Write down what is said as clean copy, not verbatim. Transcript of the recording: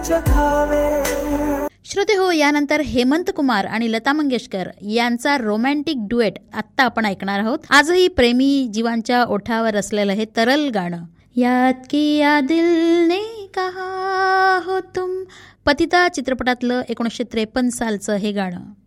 श्रोते हो, यानंतर हेमंत कुमार आणि लता मंगेशकर यांचा रोमॅन्टिक डुएट आत्ता आपण ऐकणार आहोत. आजही प्रेमी जीवांच्या ओठावर असलेलं हे तरल गाणं. याद किया दिल ने कहा हो तुम, पतिता चित्रपटातलं 1953 सालचं हे गाणं.